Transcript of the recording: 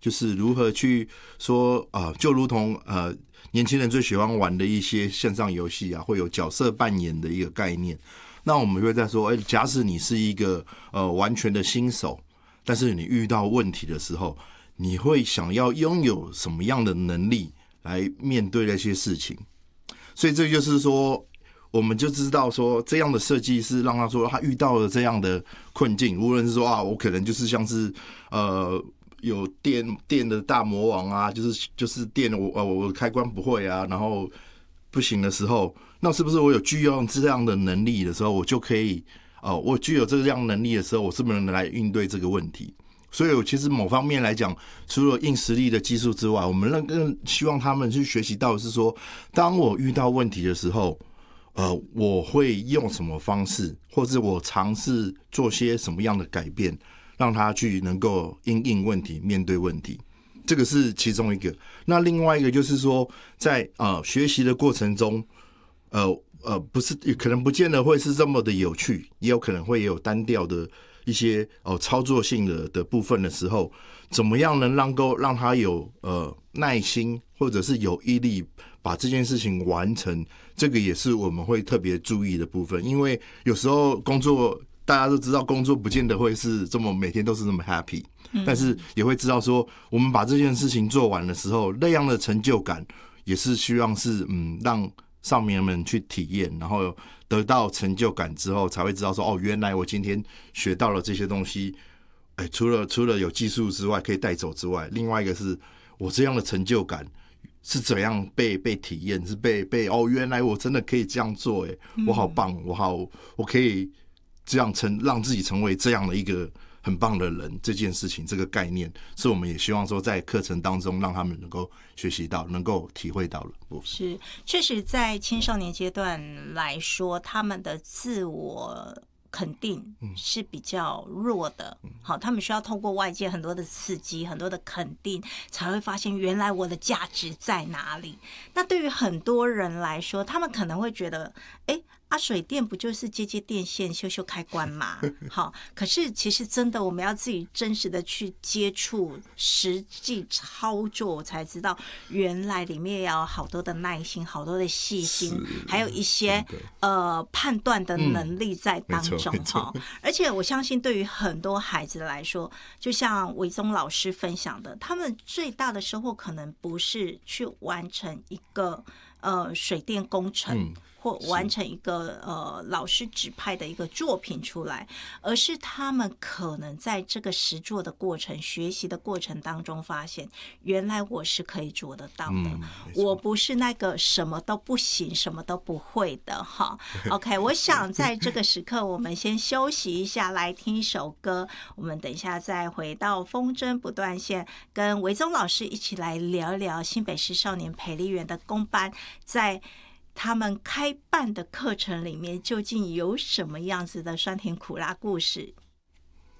就是如何去说就如同年轻人最喜欢玩的一些线上游戏啊，会有角色扮演的一个概念。那我们会在说，假使你是一个完全的新手，但是你遇到问题的时候，你会想要拥有什么样的能力来面对那些事情？所以这就是说，我们就知道说，这样的设计是让他说他遇到了这样的困境，无论是说我可能就是像是有电的大魔王啊，就是电我开关不会啊，然后不行的时候，那是不是我有具有这样的能力的时候，我就可以我具有这样能力的时候，我是不是能来应对这个问题？所以，其实某方面来讲，除了硬实力的技术之外，我们更希望他们去学习到的是说，当我遇到问题的时候，我会用什么方式，或者我尝试做些什么样的改变，让他去能够因应问题、面对问题。这个是其中一个。那另外一个就是说，在学习的过程中，不是可能不见得会是这么的有趣，也有可能会有单调的一些操作性的部分的时候，怎么样能让他有耐心或者是有毅力把这件事情完成，这个也是我们会特别注意的部分。因为有时候工作大家都知道，工作不见得会是这么每天都是这么 happy，但是也会知道说，我们把这件事情做完的时候，那样的成就感也是希望是让上面们去体验，然后得到成就感之后，才会知道说原来我今天学到了这些东西。除了有技术之外可以带走之外，另外一个是我这样的成就感是怎样被体验，是被原来我真的可以这样做，我好棒，我可以这样让自己成为这样的一个很棒的人，这件事情这个概念是我们也希望说在课程当中让他们能够学习到，能够体会到的部分。 是，确实在青少年阶段来说，他们的自我肯定是比较弱的，好，他们需要透过外界很多的刺激、很多的肯定，才会发现原来我的价值在哪里。那对于很多人来说，他们可能会觉得，水电不就是接电线、修开关嘛？好，可是其实真的我们要自己真实的去接触、实际操作，我才知道原来里面要有好多的耐心、好多的细心，还有一些判断的能力在当中哈。而且我相信，对于很多孩子来说，就像维宗老师分享的，他们最大的收获可能不是去完成一个水电工程。或完成一个老师指派的一个作品出来，而是他们可能在这个实作的过程、学习的过程当中发现，原来我是可以做得到的，我不是那个什么都不行、什么都不会的哈。OK， 我想在这个时刻，我们先休息一下，来听一首歌。我们等一下再回到风筝不断线，跟维宗老师一起来聊一聊新北市少年培力园的公班在他们开办的课程里面究竟有什么样子的酸甜苦辣故事？